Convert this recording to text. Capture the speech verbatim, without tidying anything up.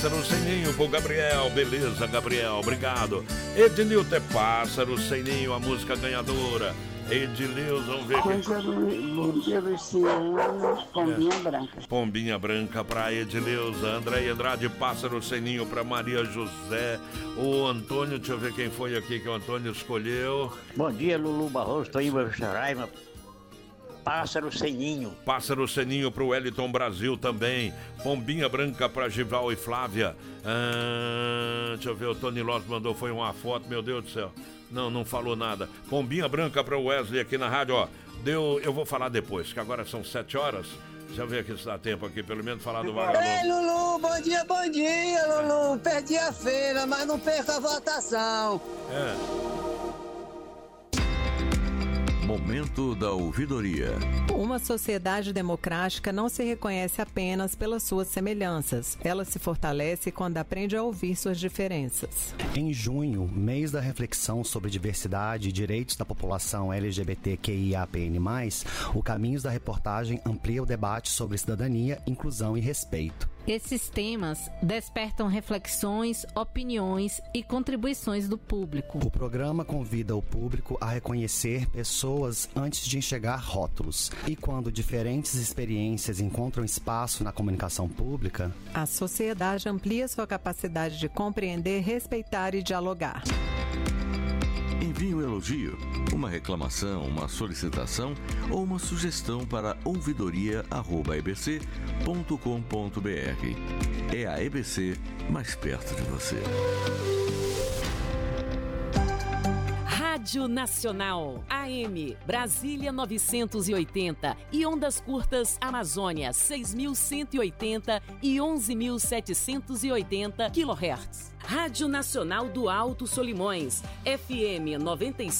Pássaro Sem Ninho pro Gabriel. Beleza, Gabriel, obrigado. Ednilton é Pássaro Sem Ninho, a música ganhadora. Edileuza, vamos ver aqui. Bom dia, Luciano. Pombinha é. branca. Pombinha branca pra Edileuza. André Andrade, Pássaro Sem Ninho pra Maria José. O Antônio, deixa eu ver quem foi aqui que o Antônio escolheu. Bom dia, Lulu Barroso, tô em Roraima. Pássaro Sem Ninho. Pássaro Sem Ninho pro Wellington Brasil também. Pombinha branca pra Gival e Flávia. Ah, deixa eu ver, o Tony Loss mandou, foi uma foto, meu Deus do céu. Não, não falou nada. Pombinha branca para o Wesley aqui na rádio, ó. Deu, eu vou falar depois, que agora são sete horas. Deixa eu ver aqui se dá tempo aqui, pelo menos falar do vagalume. Ei, Lulu, bom dia, bom dia, Lulu. Perdi a feira, mas não perca a votação. É. Momento da ouvidoria. Uma sociedade democrática não se reconhece apenas pelas suas semelhanças. Ela se fortalece quando aprende a ouvir suas diferenças. Em junho, mês da reflexão sobre diversidade e direitos da população L G B T Q I A P N mais, o Caminhos da Reportagem amplia o debate sobre cidadania, inclusão e respeito. Esses temas despertam reflexões, opiniões e contribuições do público. O programa convida o público a reconhecer pessoas antes de enxergar rótulos. E quando diferentes experiências encontram espaço na comunicação pública, a sociedade amplia sua capacidade de compreender, respeitar e dialogar. Envie um elogio, uma reclamação, uma solicitação ou uma sugestão para ouvidoria arroba e b c ponto com ponto b r. É a E B C mais perto de você. Rádio Nacional, A M, Brasília novecentos e oitenta e ondas curtas Amazônia seis mil cento e oitenta e onze mil setecentos e oitenta quilohertz. Rádio Nacional do Alto Solimões, F M noventa e